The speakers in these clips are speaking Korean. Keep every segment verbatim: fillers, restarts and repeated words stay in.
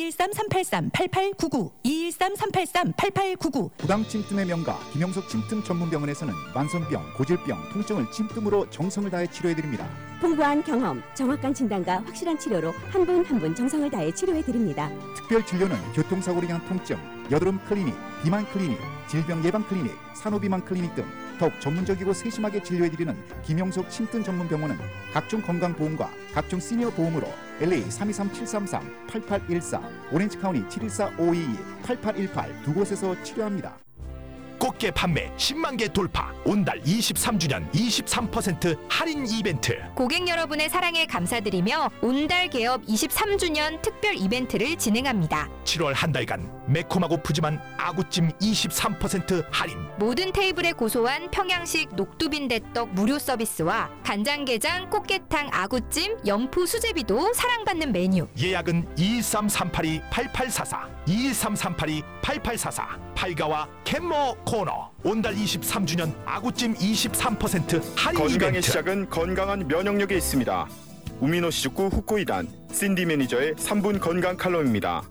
이일삼 삼팔삼 팔팔구구 이일삼 삼팔삼 팔팔구구. 부당 침뜸의 명가 김영석 침뜸 전문병원에서는 만성병, 고질병, 통증을 침뜸으로 정성을 다해 치료해드립니다. 풍부한 경험, 정확한 진단과 확실한 치료로 한 분 한 분 정성을 다해 치료해드립니다. 특별 진료는 교통사고로 인한 통증, 여드름 클리닉, 비만 클리닉, 질병 예방 클리닉, 산후비만 클리닉 등 더욱 전문적이고 세심하게 진료해드리는 김영석 침뜸 전문병원은 각종 건강보험과 각종 시니어 보험으로 엘에이 삼이삼 칠삼삼 팔팔일사, 오렌지 카운티 칠일사 오이이 팔팔일팔 두 곳에서 치료합니다. 꽃게 판매 십만 개 돌파. 온달 이십삼 주년 이십삼 퍼센트 할인 이벤트. 고객 여러분의 사랑에 감사드리며 온달 개업 이십삼 주년 특별 이벤트를 진행합니다. 칠월 한 달간 매콤하고 푸짐한 아구찜 이십삼 퍼센트 할인. 모든 테이블에 고소한 평양식 녹두빈대떡 무료 서비스와 간장게장 꽃게탕 아구찜 연포 수제비도 사랑받는 메뉴. 예약은 이일삼 삼팔이 팔팔사사 이일삼 삼팔이 팔팔사사. 팔가와 캔머 코너. 온달 이십삼 주년 아구찜 이십삼 퍼센트 할인 건강의 이벤트. 시작은 건강한 면역력에 있습니다. 우미노시즈쿠 후코이단 신디 매니저의 삼 분 건강 칼럼입니다.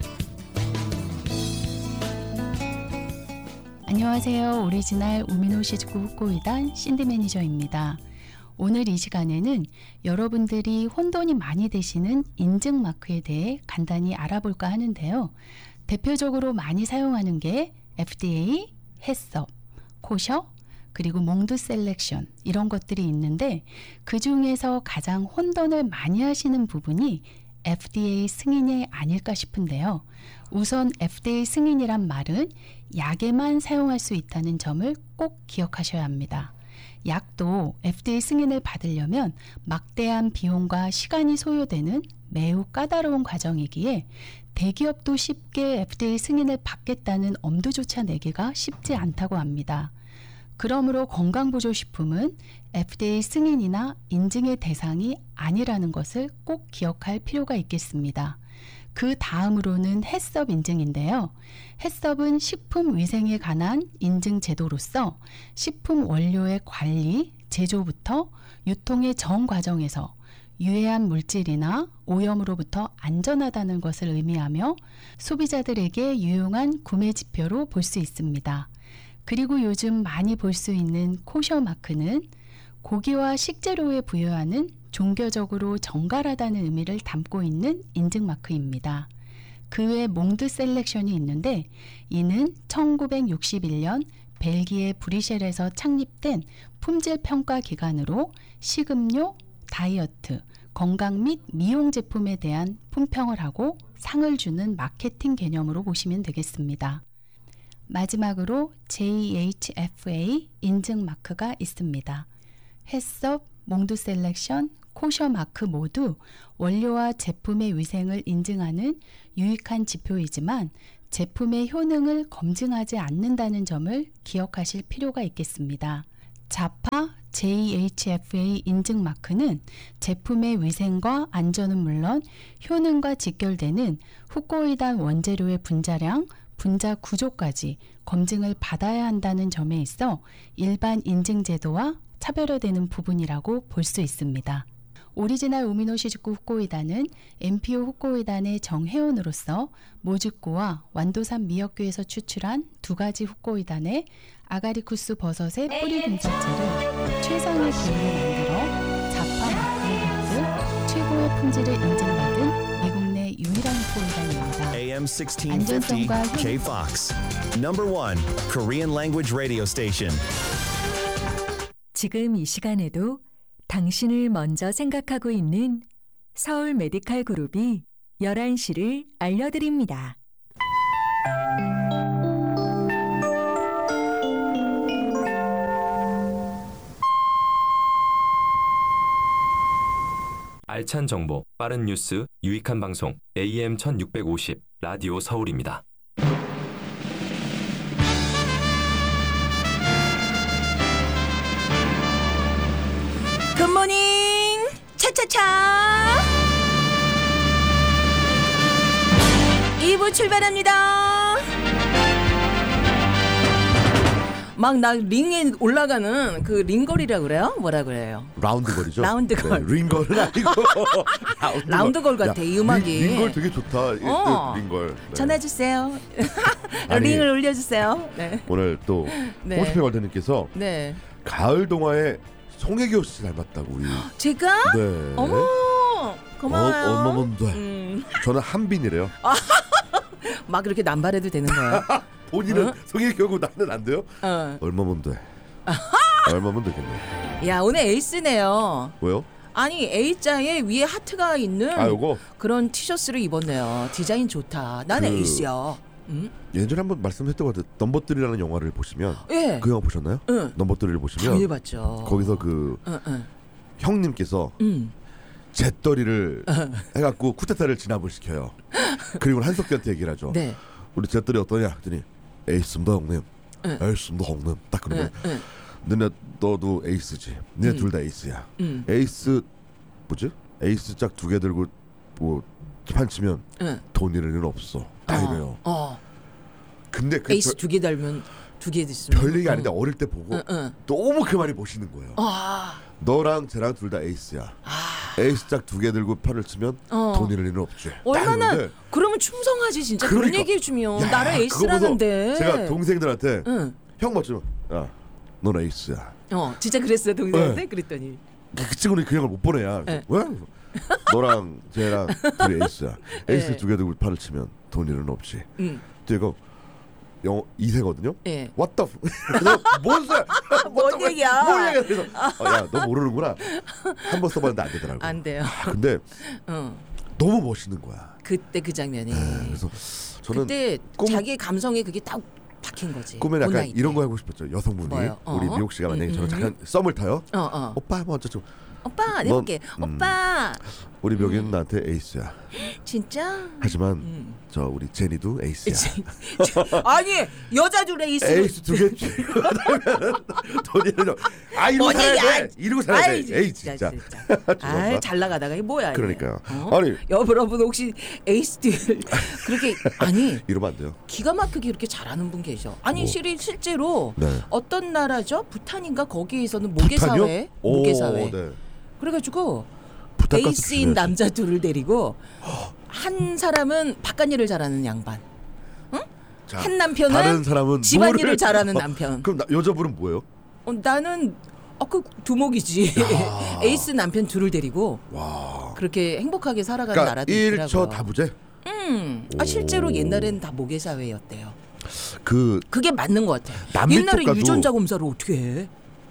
안녕하세요. 오리지널 우미노시즈쿠 후코이단 신디 매니저입니다. 오늘 이 시간에는 여러분들이 혼돈이 많이 되시는 인증 마크에 대해 간단히 알아볼까 하는데요. 대표적으로 많이 사용하는 게 에프디에이, 햇섭, 코셔, 그리고 몽드 셀렉션 이런 것들이 있는데 그 중에서 가장 혼돈을 많이 하시는 부분이 에프디에이 승인이 아닐까 싶은데요. 우선 에프디에이 승인이란 말은 약에만 사용할 수 있다는 점을 꼭 기억하셔야 합니다. 약도 에프디에이 승인을 받으려면 막대한 비용과 시간이 소요되는 매우 까다로운 과정이기에 대기업도 쉽게 에프디에이 승인을 받겠다는 엄두조차 내기가 쉽지 않다고 합니다. 그러므로 건강보조식품은 에프디에이 승인이나 인증의 대상이 아니라는 것을 꼭 기억할 필요가 있겠습니다. 그 다음으로는 햇섭 인증인데요. 햇섭은 식품위생에 관한 인증 제도로서 식품 원료의 관리, 제조부터 유통의 전 과정에서 유해한 물질이나 오염으로부터 안전하다는 것을 의미하며 소비자들에게 유용한 구매 지표로 볼 수 있습니다. 그리고 요즘 많이 볼 수 있는 코셔 마크는 고기와 식재료에 부여하는 종교적으로 정갈하다는 의미를 담고 있는 인증 마크입니다. 그 외 몽드 셀렉션이 있는데 이는 천구백육십일 년 벨기에 브뤼셀에서 창립된 품질 평가 기관으로 식음료, 다이어트, 건강 및 미용 제품에 대한 품평을 하고 상을 주는 마케팅 개념으로 보시면 되겠습니다. 마지막으로 제이에이치에프에이 인증 마크가 있습니다. 햇섭, 몽드 셀렉션, 코셔 마크 모두 원료와 제품의 위생을 인증하는 유익한 지표이지만 제품의 효능을 검증하지 않는다는 점을 기억하실 필요가 있겠습니다. 자파 제이에이치에프에이 인증 마크는 제품의 위생과 안전은 물론 효능과 직결되는 후코이단 원재료의 분자량, 분자 구조까지 검증을 받아야 한다는 점에 있어 일반 인증 제도와 차별화되는 부분이라고 볼 수 있습니다. 오리지널 우미노시즈쿠 후코이단은 엠피오 후코이단의 정회원으로서 모즈쿠와 완도산 미역교에서 추출한 두 가지 후코이단의 아가리쿠스 버섯의 뿌리 분석체를 최상의 비율로 만들어 자파 마크에 최고의 품질을 인증받은 미국 내 유일한 후코이단입니다. 에이엠 십육백오십 K-Fox, number one Korean language radio station. 지금 이 시간에도 당신을 먼저 생각하고 있는 서울 메디칼 그룹이 열한 시를 알려드립니다. 알찬 정보, 빠른 뉴스, 유익한 방송 에이엠 천육백오십 라디오 서울입니다. 굿모닝 차차차 이 부 출발합니다. 막 나 링에 올라가는 그 링걸이라 그래요? 뭐라 그래요? 라운드 걸이죠. 라운드 걸. 네, 링걸은 아니고 라운드, 라운드 걸 같아. 야, 이 음악이. 링, 링걸 되게 좋다. 어. 링걸. 네. 전화 주세요. 링을 올려주세요. 네. 오늘 또 네. 홍수평 월드님께서 네. 가을 동화에 송혜교 씨 닮았다고 우리. 제가? 네. 어머 고마워요. 어, 얼마면 돼? 음. 저는 한빈이래요. 막 그렇게 남발해도 되는 거야? 본인은 어? 송혜교고 나는 안 돼요? 어. 얼마면 돼? 얼마면 되겠네. 야 오늘 에이스네요. 왜요? 아니 A자에 위에 하트가 있는 아, 요거? 그런 티셔츠를 입었네요. 디자인 좋다. 난 그... 에이스야. 응? 예전에 한번 말씀했던 것 같아요. 넘버쓰리라는 영화를 보시면 예. 그 영화 보셨나요? 응. 넘버쓰리를 보시면 당연히 봤죠. 거기서 그 응, 응. 형님께서 응. 잿더리를 해갖고 쿠데타를 진압을 시켜요. 그리고 한석규한테 얘기를 하죠. 네. 우리 잿더리 어떠냐? 그랬더니 에이스입니다 형님. 응. 에이스입니다 형님. 딱 그러면 응, 응. 너네 너도 에이스지. 너네 응. 둘 다 에이스야. 응. 에이스 뭐지? 에이스 짝 두 개 들고 뭐 판치면 응. 돈 잃을 일은 없어. 다 어. 이래요. 어. 근데 그 에이스 두 개 달면 두 개 있으면 별 얘기 아닌데 어릴 때 보고 응, 응. 너무 그 말이 멋있는 거예요. 아. 너랑 쟤랑 둘 다 에이스야. 아. 에이스 짝 두 개 들고 편을 치면 어. 돈 잃을 일은 없지. 얼마나 그러면 충성하지 진짜. 그러니까. 그런 얘기 해주면 야, 나를 에이스라는데. 제가 동생들한테 응. 형 맞죠? 야, 넌 에이스야. 어, 진짜 그랬어요 동생한테. 네. 그랬더니 그 친구는 그 형을 못 보내야. 네. 왜? 너랑 쟤랑 둘이 에이스야. 에이스 네. 두 개 들고 판을 치면 돈 잃을 일은 없지. 응. 또 이거 영어 이 세거든요. 예. What the? 뭔 소리야? 뭔 얘기야? 뭔 얘기야? 그래서 어, 야, 너 모르는구나. 한 번 써봤는데 안 되더라고. 안 돼요. 아, 근데 응. 너무 멋있는 거야. 그때 그 장면이. 네, 그래서 저는 그때 꿈, 자기 감성에 그게 딱 박힌 거지. 꿈에 약간 온라인 이런 때. 거 하고 싶었죠. 여성분이 뭐요? 우리 어? 미옥 씨가 만약에 음, 저는 음, 잠깐 썸을 타요. 어, 어. 오빠 먼저 좀. 오빠 내볼게. 음, 오빠. 우리 묘기는 나한테 에이스야. 진짜? 하지만 음. 저 우리 제니도 에이스야. 아니 여자들 에이스. 에이스 두 개. 돈이는 아 이러고 살아야 돼. 이러고 살아야 돼. 에이 진짜. 아 잘 나가다가 이게 뭐야? 그러니까요. 어? 아니 여러분 혹시 에이스들 그렇게 아니 이러면 안 돼요. 기가 막히게 이렇게 잘하는 분 계셔. 아니 뭐. 실이 실제로 네. 어떤 나라죠? 부탄인가 거기에서는 모계 부탄이요? 사회, 오, 모계 사회. 네. 그래가지고 부탄 가스 에이스인 조심해야지. 남자 둘을 데리고 한 사람은 바깥일을 잘하는 양반, 응? 자, 한 남편은 다른 사람은 집안일을 뭐를- 잘하는 어, 남편. 그럼 나, 여자분은 뭐예요? 어, 나는 어, 그 두목이지. 에이스 남편 둘을 데리고 와. 그렇게 행복하게 살아가는 그러니까 나라도 있더라고요. 일처다부제. 음, 아, 실제로 옛날에는 다 모계 사회였대요. 그 그게 맞는 것 같아. 남미 옛날에 쪽 가도- 유전자 검사를 어떻게 해?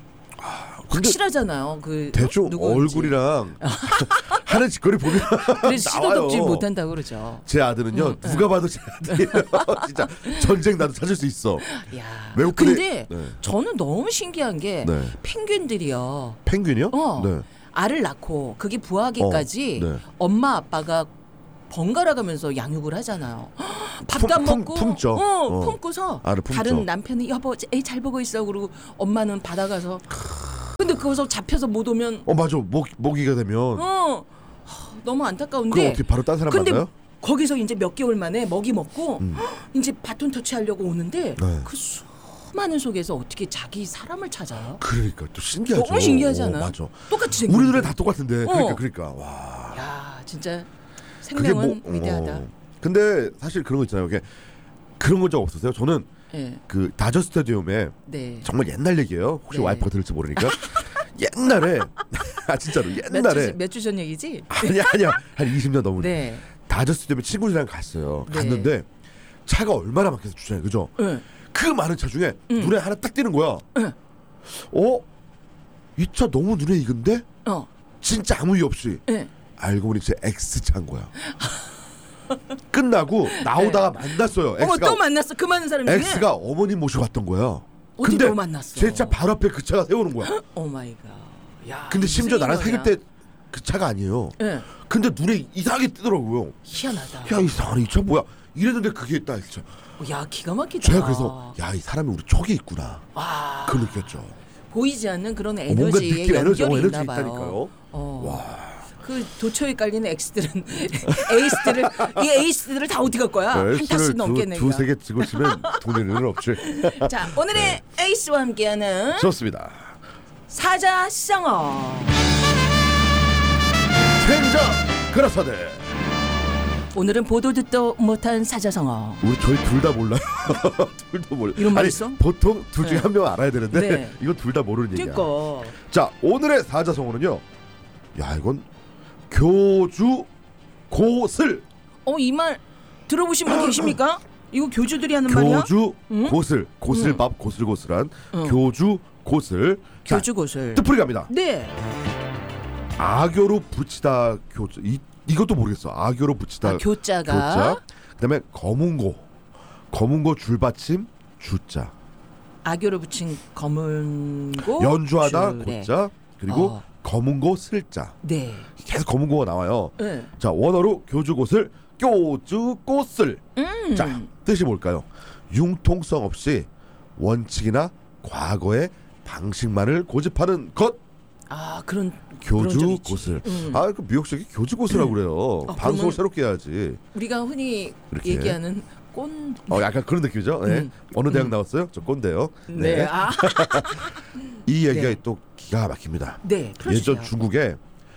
근데 확실하잖아요. 그 대충 누구인지. 얼굴이랑 하는 짓거리 보면 그래서 시도 나와요. 덕질 못한다고 그러죠. 제 아들은요 응, 누가 봐도 제 아들이에요. 진짜 전쟁 나도 찾을 수 있어. 야, 외국분이- 근데 네. 저는 너무 신기한 게 네. 펭귄들이요. 펭귄이요? 어, 네. 알을 낳고 그게 부화기까지 어, 네. 엄마 아빠가 번갈아 가면서 양육을 하잖아요. 밥도 품- 안 품- 먹고 품죠. 어, 어. 품고서 알을 품죠. 다른 남편이 여보 애 잘 보고 있어 그러고 엄마는 받아가서 근데 거기서 잡혀서 못 오면 어 맞아 모, 모기가 되면 어 너무 안타까운데 그럼 어떻게 바로 딴 사람 근데 만나요? 거기서 이제 몇 개월 만에 먹이 먹고 음. 이제 바톤 터치하려고 오는데 네. 그 수많은 속에서 어떻게 자기 사람을 찾아요? 그러니까 또 신기하죠. 너무 신기하지 않아요? 어, 맞아. 똑같이 생긴 우리 눈에 다 똑같은데 어. 그러니까 그러니까 와. 야 진짜 그게 생명은 뭐- 위대하다. 어. 근데 사실 그런 거 있잖아요. 이게 그런 건 적 없었어요. 저는 예. 그 다저 스타디움에 네. 정말 옛날 얘기예요. 혹시 네. 와이프가 들을지 모르니까 옛날에 아 진짜로 몇 옛날에 주, 몇 주 전 얘기지? 아니야 아니야 한 이십 년 넘은 네. 다저 스타디움에 친구들이랑 갔어요. 네. 갔는데 차가 얼마나 많겠어 주차장에 그죠? 네. 그 많은 차 중에 음. 눈에 하나 딱 띄는 거야. 네. 어? 이 차 너무 눈에 익은데? 어. 진짜 아무 이유 없이 네. 알고 보니 제 X차인 거야. 끝나고 나오다가 만났어요. 어머 X가 또 만났어 그 많은 사람 중에. X가 어머님 모시고 왔던 거야. 어디 근데 또 만났어? 제 차 바로 앞에 그 차가 세우는 거야. 오 마이 갓. 야. 근데 심지어 무슨 나랑 사귈 인연이야? 때 그 차가 아니에요. 네. 근데 눈에 이상하게 뜨더라고요. 희한하다. 야 이상하네 이 차 뭐야? 이랬는데 그게 딱 진짜. 야 기가 막히다. 제가 그래서 야 이 사람이 우리 촉이 있구나. 와. 그 느꼈죠. 보이지 않는 그런 뭔가 에너지의 느낌 에너지 어, 연결이 에너지 있나 봐요. 있다니까요. 어. 와. 그 도처에 깔리는 X들은 에이스들을 이 에이스들을 다 어디 갈 거야? 한 타씩 넘겠네. 두세 개 찍고 치면 돈일 일은 없지. 자, 오늘의 네. 에이스와 함께하는 좋습니다. 사자성어. 생자 그라사대. 오늘은 보도 듣도 못한 사자성어. 우리 저희 둘 다 몰라요. 둘 다 몰라. 이런 말 있어? 보통 둘 중에 네. 한 명 알아야 되는데 네. 이건 둘 다 모르는 얘기야. 그러니까. 자, 오늘의 사자성어는요. 야, 이건 교주 고슬. 어, 이 말 들어보신 분 계십니까? 이거 교주들이 하는 말이야? 교주 응? 고슬. 고슬밥 응. 고슬고슬한 응. 교주 고슬. 교주 고슬. 뜻풀이 갑니다. 네. 악교로 붙이다 교자. 이 이것도 모르겠어. 악교로 붙이다. 아, 교자가. 교자. 그다음에 검은고. 검은고 줄받침 주자. 악교로 붙인 검은고. 연주하다 줄에. 고자. 그리고 어. 검은고 슬자. 네. 계속 검은고가 나와요. 네. 자, 원어로 교주곳을 교주꽃을. 음. 자, 뜻이 뭘까요? 융통성 없이 원칙이나 과거의 방식만을 고집하는 것. 아, 그런 교주곳을. 음. 아, 그 미역식이 교주곳이라고 그래요. 어, 방송을 그러면 새롭게 해야지. 우리가 흔히 이렇게. 얘기하는 꼰. 어, 약간 그런 느낌이죠. 네. 음. 어느 대학 음. 나왔어요? 저 꼰대요. 네. 네. 아. 이 얘기가 네. 또 기가 막힙니다. 네. 풀어주세요. 예전 중국에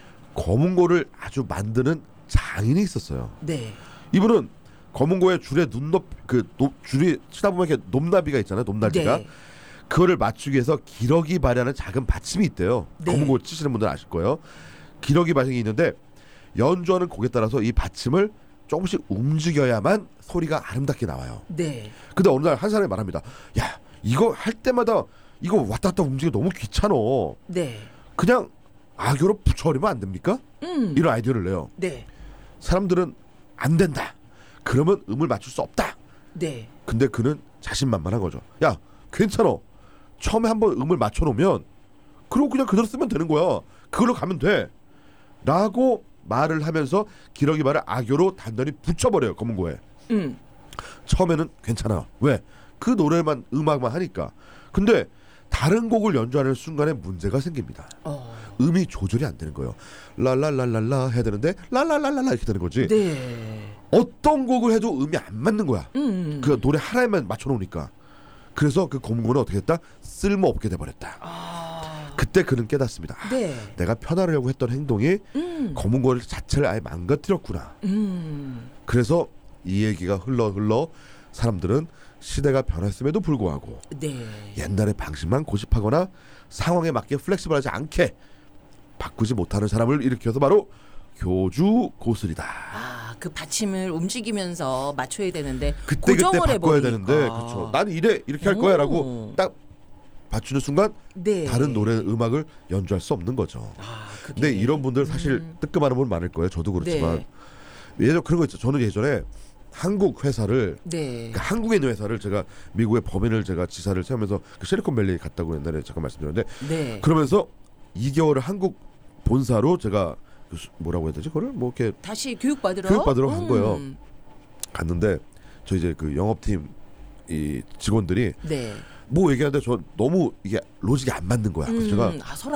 검은고를 아주 만드는 장인이 있었어요. 네. 이분은 검은고의 줄에 눈높 그 높, 줄이 치다 보면 이렇게 높나비가 있잖아요. 높날비가. 네. 그거를 맞추기 위해서 기러기 발이라는 작은 받침이 있대요. 네. 검은고 치시는 분들 아실 거예요. 기러기 발이 있는데 연주하는 곡에 따라서 이 받침을 조금씩 움직여야만 소리가 아름답게 나와요. 네. 근데 어느 날 한 사람이 말합니다. 야, 이거 할 때마다 이거 왔다 갔다 움직여 너무 귀찮어. 네. 그냥 악교로 붙여버리면 안 됩니까? 음. 이런 아이디어를 내요. 네. 사람들은 안 된다. 그러면 음을 맞출 수 없다. 네. 근데 그는 자신만만한 거죠. 야, 괜찮아. 처음에 한번 음을 맞춰놓으면 그리고 그냥 그대로 쓰면 되는 거야. 그걸로 가면 돼. 라고 말을 하면서 기러기 말을 악교로 단단히 붙여버려요. 검은고에. 음. 처음에는 괜찮아. 왜? 그 노래만 음악만 하니까. 근데 다른 곡을 연주하는 순간에 문제가 생깁니다. 어. 음이 조절이 안 되는 거예요. 랄랄랄랄라 해야 되는데 랄랄랄랄라 이렇게 되는 거지. 네. 어떤 곡을 해도 음이 안 맞는 거야. 음. 그 노래 하나에만 맞춰놓으니까. 그래서 그 검은고는 어떻게 했다? 쓸모없게 돼버렸다. 아. 그때 그는 깨닫습니다. 네. 내가 편하려고 했던 행동이 음. 검은고 자체를 아예 망가뜨렸구나. 음. 그래서 이 얘기가 흘러 흘러 사람들은 시대가 변했음에도 불구하고 네. 옛날의 방식만 고집하거나 상황에 맞게 플렉시블하지 않게 바꾸지 못하는 사람을 일으켜서 바로 교주 고슬이다. 아, 그 받침을 움직이면서 맞춰야 되는데 그때 그때 고정을 바꿔야 해버리니까. 되는데 그렇죠. 난 이래 이렇게 할 거야라고 딱 맞추는 순간 네. 다른 노래 음악을 연주할 수 없는 거죠. 아, 그게. 근데 이런 분들 사실 음. 뜨끔하는 분 많을 거예요. 저도 그렇지만 네. 예전 그런 거 있죠. 저는 예전에 한국 회사를 네. 그러니까 한국에 있는 회사를 제가 미국의 법인을 제가 지사를 세우면서 그 실리콘밸리 갔다고 옛날에 잠깐 말씀드렸는데 네. 그러면서 이 개월을 한국 본사로 제가 그 뭐라고 해야 되지? 그걸 뭐 이렇게 다시 교육 받으러 교육 받으러 간 음. 거예요. 갔는데 저 이제 그 영업팀 이 직원들이 네. 뭐 얘기하는데 저 너무 이게 로직이 안 맞는 거야. 그래서 음. 제가 아, 서로